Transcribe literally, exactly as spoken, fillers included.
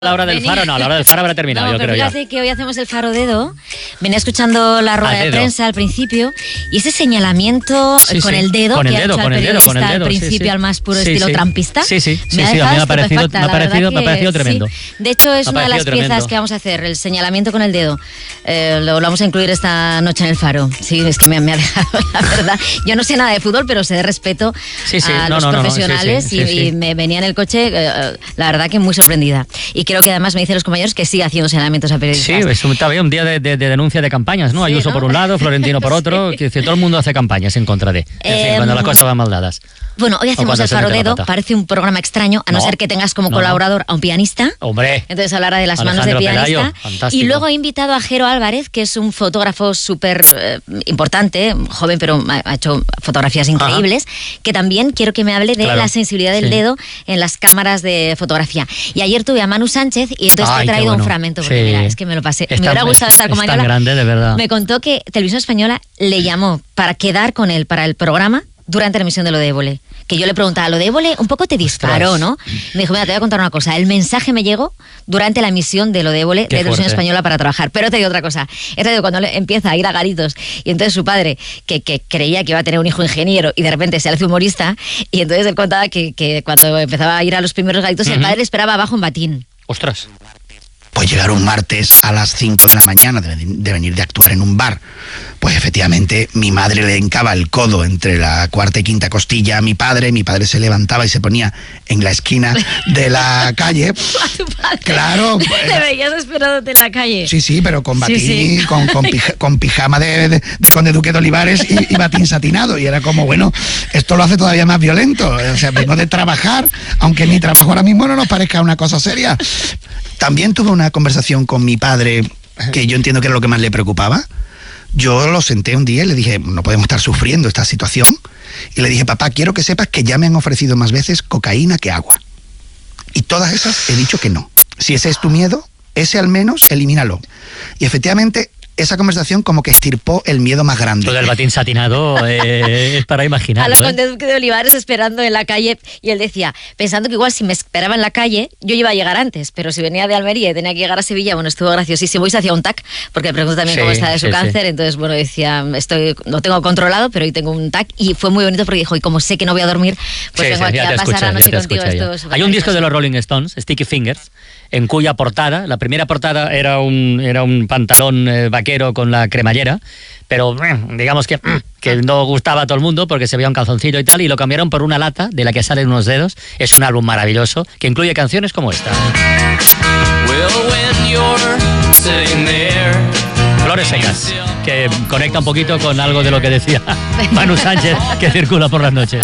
A la hora del faro no, a la hora del faro habrá terminado, no, yo pero creo fíjate ya. que hoy hacemos el faro dedo. Venía escuchando la rueda Al de dedo. prensa al principio y ese señalamiento Sí, con sí. el dedo Con el que ha dedo, hecho con el el dedo, periodista con el dedo, al sí, principio sí. al más puro Sí, estilo sí. trampista. Sí, sí, sí, me ha sí, a mí dejado me ha parecido- estupefacta, me ha la parecido- verdad me ha que parecido sí. tremendo. De hecho, es Me ha una de las parecido piezas tremendo. que vamos a hacer, el señalamiento con el dedo. Eh, lo, lo vamos a incluir esta noche en el faro. Sí, es que me, me ha dejado, la verdad. Yo no sé nada de fútbol, pero sé de respeto Sí, sí. a No, los no, no, no. profesionales Sí, sí, y, sí, sí. y me venía en el coche, eh, la verdad que muy sorprendida. Y creo que además me dicen los compañeros que sigue haciendo señalamientos a Sí, periodistas. es un, está bien, un día de, de- de denuncia de campañas, ¿no? Sí, Ayuso ¿no? por un lado, Florentino por otro, Sí. que dice, todo el mundo hace campañas en contra de. En fin, Em, cuando las cosas van mal dadas. Bueno, hoy hacemos cuando el se faro mete la dedo. pata. Parece un programa extraño, a no, No. ser que tengas como No, colaborador a un pianista. Hombre, Entonces hablará de las manos Alejandro del pianista. Pelayo, fantástico. Y luego he invitado a Jero Álvarez, que es un fotógrafo súper eh, importante, joven, pero ha ha hecho fotografías increíbles, que también quiero que me hable de Claro, la sensibilidad del sí. dedo en las cámaras de fotografía. Y ayer tuve a Manu Sánchez y entonces Ay, te he qué traído bueno. un fragmento, porque Sí. mira, es que me lo pasé. Es me tan- hubiera gustado es- estar con es tan Mañola. grande, de verdad. Me contó que Televisión Española le llamó para quedar con él para el programa durante la emisión de Lo de Évole. Que yo le preguntaba, lo de Évole un poco te disparó, Ostras. ¿no? Me dijo, mira, te voy a contar una cosa. El mensaje me llegó durante la emisión de Lo de Évole de Qué Televisión fuerte. Española para trabajar. Pero te digo otra cosa. He traído cuando le- empieza a ir a garitos y entonces su padre, que, que creía que iba a tener un hijo ingeniero y de repente se hace humorista, y entonces él contaba que, que cuando empezaba a ir a los primeros garitos, el Ujú. padre le esperaba abajo un batín. ostras. Pues llegar un martes a las cinco de la mañana de, de venir de actuar en un bar, pues efectivamente mi madre le hincaba el codo entre la cuarta y quinta costilla a mi padre, mi padre se levantaba y se ponía en la esquina de la calle. A tu padre. Claro. Le veías esperándote en la calle. Sí, sí, pero con Sí, batín, sí. Con, con, pija- con pijama de, de, de Conde Duque de Olivares y, y batín satinado. Y era como, bueno, esto lo hace todavía más violento. O sea, vengo de trabajar, aunque mi trabajo ahora mismo no nos parezca una cosa seria. También tuve una conversación con mi padre, que yo entiendo que era lo que más le preocupaba. Yo lo senté un día y le dije, no podemos estar sufriendo esta situación. Y le dije, papá, quiero que sepas que ya me han ofrecido más veces cocaína que agua. Y todas esas he dicho que no. Si ese es tu miedo, ese al menos elimínalo. Y efectivamente, esa conversación como que estirpó el miedo más grande. Lo del batín satinado eh, es para A imaginarlo. la ¿eh? Conde Duque de Olivares esperando en la calle, y él decía, pensando que igual si me esperaba en la calle, yo iba a llegar antes, pero si venía de Almería y tenía que llegar a Sevilla, bueno, estuvo graciosísimo y se hacía un tac, porque me preguntó también Sí, cómo está de su sí, cáncer, sí. entonces, bueno, decía, estoy, lo tengo controlado, pero hoy tengo un tac, y fue muy bonito porque dijo, y como sé que no voy a dormir, pues Sí, vengo sí, aquí ya a te pasar escuché, la ya noche te contigo. escuché ya. Esto es Hay un disco maravilloso. de los Rolling Stones, Sticky Fingers, en cuya portada, la primera portada era un, era un pantalón eh, vaquero con la cremallera, pero eh, digamos que, que no gustaba a todo el mundo porque se veía un calzoncillo y tal, y lo cambiaron por una lata de la que salen unos dedos. Es un álbum maravilloso que incluye canciones como esta. Well, when you're sitting there, Flores secas, que conecta un poquito con algo de lo que decía Manu Sánchez, que circula por las noches.